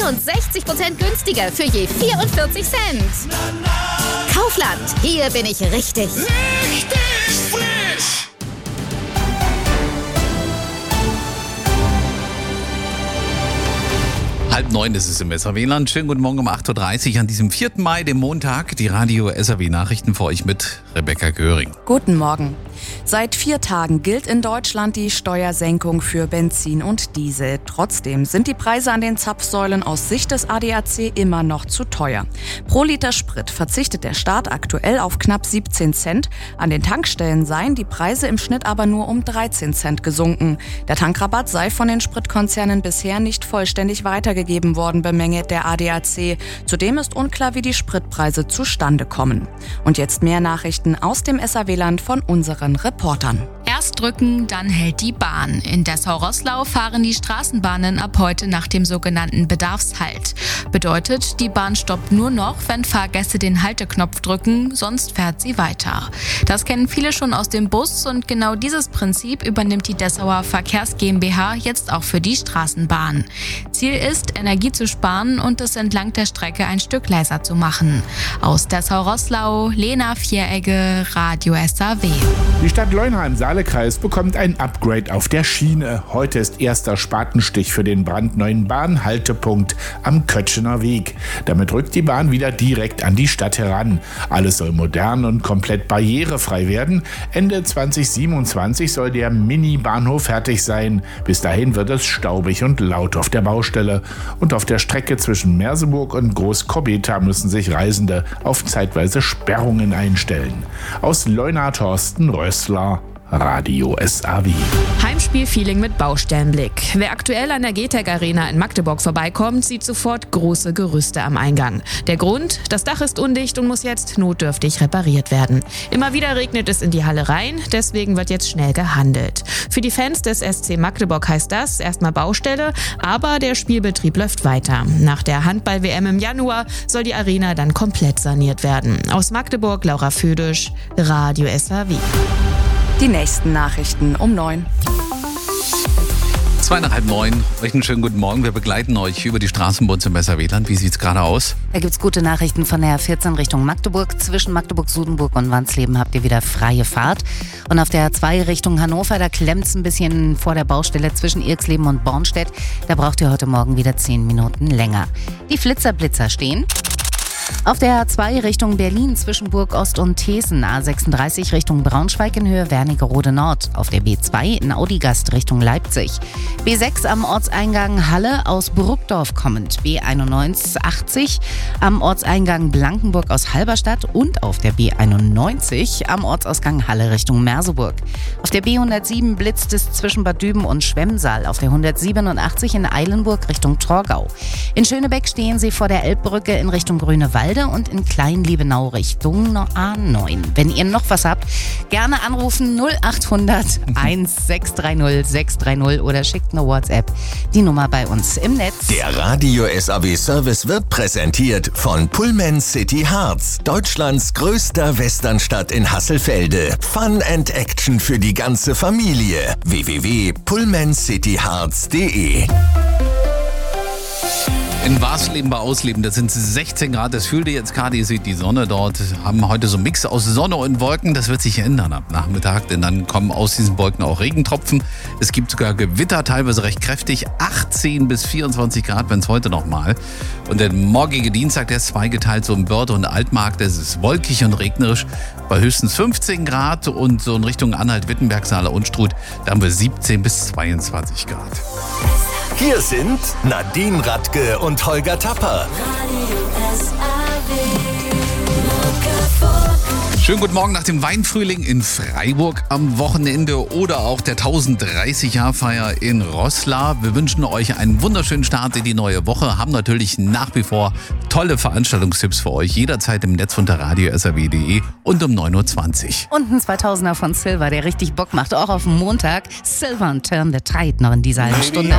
und 60% günstiger für je 44 Cent. Kaufland, hier bin ich richtig. Richtig frisch! Halb 9 ist es im SAW-Land. Schönen guten Morgen um 8.30 Uhr an diesem 4. Mai, dem Montag. Die Radio-SAW-Nachrichten für euch mit Rebecca Göring. Guten Morgen. Seit 4 Tagen gilt in Deutschland die Steuersenkung für Benzin und Diesel. Trotzdem sind die Preise an den Zapfsäulen aus Sicht des ADAC immer noch zu teuer. Pro Liter Sprit verzichtet der Staat aktuell auf knapp 17 Cent. An den Tankstellen seien die Preise im Schnitt aber nur um 13 Cent gesunken. Der Tankrabatt sei von den Spritkonzernen bisher nicht vollständig weitergegeben worden, bemängelt der ADAC. Zudem ist unklar, wie die Spritpreise zustande kommen. Und jetzt mehr Nachrichten aus dem SAW-Land von unseren Reportern. Erst drücken, dann hält die Bahn. In Dessau-Roßlau fahren die Straßenbahnen ab heute nach dem sogenannten Bedarfshalt. Bedeutet, die Bahn stoppt nur noch, wenn Fahrgäste den Halteknopf drücken, sonst fährt sie weiter. Das kennen viele schon aus dem Bus und genau dieses Prinzip übernimmt die Dessauer Verkehrs GmbH jetzt auch für die Straßenbahn. Ziel ist, Energie zu sparen und es entlang der Strecke ein Stück leiser zu machen. Aus Dessau-Roßlau, Lena Vieregge, Radio SAW. Die Stadt Leunheim-Saale-Kreis bekommt ein Upgrade auf der Schiene. Heute ist erster Spatenstich für den brandneuen Bahnhaltepunkt am Kötschener Weg. Damit rückt die Bahn wieder direkt an die Stadt heran. Alles soll modern und komplett barrierefrei werden. Ende 2027 soll der Mini-Bahnhof fertig sein. Bis dahin wird es staubig und laut auf der Baustelle. Und auf der Strecke zwischen Merseburg und Groß-Kobbetha müssen sich Reisende auf zeitweise Sperrungen einstellen. Aus Leuna Thorsten Rössler, Radio SAW. Heimspiel-Feeling mit Baustellenblick. Wer aktuell an der GTEC Arena in Magdeburg vorbeikommt, sieht sofort große Gerüste am Eingang. Der Grund? Das Dach ist undicht und muss jetzt notdürftig repariert werden. Immer wieder regnet es in die Halle rein, deswegen wird jetzt schnell gehandelt. Für die Fans des SC Magdeburg heißt das erstmal Baustelle, aber der Spielbetrieb läuft weiter. Nach der Handball-WM im Januar soll die Arena dann komplett saniert werden. Aus Magdeburg, Laura Födisch, Radio SAW. Die nächsten Nachrichten um 9. 2 nach halb 9. Euch einen schönen guten Morgen. Wir begleiten euch über die Straßenbahn zum SAW-Land. Wie sieht's gerade aus? Da gibt's gute Nachrichten von der A14 Richtung Magdeburg. Zwischen Magdeburg-Sudenburg und Wansleben habt ihr wieder freie Fahrt. Und auf der A2 Richtung Hannover, da klemmt's ein bisschen vor der Baustelle zwischen Irxleben und Bornstedt. Da braucht ihr heute Morgen wieder 10 Minuten länger. Die Flitzer-Blitzer stehen. Auf der A2 Richtung Berlin zwischen Burg Ost und Thesen, A36 Richtung Braunschweig in Höhe Wernigerode Nord. Auf der B2 in Audigast Richtung Leipzig. B6 am Ortseingang Halle aus Burgdorf kommend. B91 am Ortseingang Blankenburg aus Halberstadt und auf der B91 am Ortsausgang Halle Richtung Merseburg. Auf der B107 blitzt es zwischen Bad Düben und Schwemmsaal. Auf der 187 in Eilenburg Richtung Torgau. In Schönebeck stehen sie vor der Elbbrücke in Richtung Grünewalde und in Kleinliebenau Richtung A9. Wenn ihr noch was habt, gerne anrufen 0800 1630 630 oder schickt eine WhatsApp. Die Nummer bei uns im Netz. Der Radio SAW Service wird präsentiert von Pullman City Hearts, Deutschlands größter Westernstadt in Hasselfelde. Fun and Action für die ganze Familie. www.pullmancityhearts.de. In Warsleben bei Ausleben, das sind 16 Grad, das fühlt ihr jetzt gerade, ihr seht die Sonne dort, haben heute so einen Mix aus Sonne und Wolken, das wird sich ändern ab Nachmittag, denn dann kommen aus diesen Wolken auch Regentropfen. Es gibt sogar Gewitter, teilweise recht kräftig, 18 bis 24 Grad, wenn es heute noch mal. Und der morgige Dienstag, der ist zweigeteilt, so in Börde und Altmark, das ist wolkig und regnerisch, bei höchstens 15 Grad und so in Richtung Anhalt-Wittenberg, Saale und Struth, da haben wir 17 bis 22 Grad. Hier sind Nadine Radke und Holger Tapper. Schönen guten Morgen nach dem Weinfrühling in Freiburg am Wochenende oder auch der 1030-Jahr-Feier in Roßla. Wir wünschen euch einen wunderschönen Start in die neue Woche, haben natürlich nach wie vor tolle Veranstaltungstipps für euch, jederzeit im Netz unter radio-saw.de und um 9.20 Uhr. Und ein 2000er von Silver, der richtig Bock macht, auch auf Montag. Silver und Turn the Tide noch in dieser halben Stunde.